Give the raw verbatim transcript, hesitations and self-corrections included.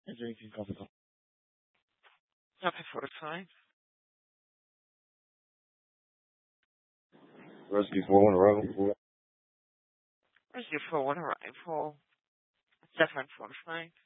And drinking coffee. Okay, for the time. Rescue four one arrival. Rescue four one arrival. Seven forty-five.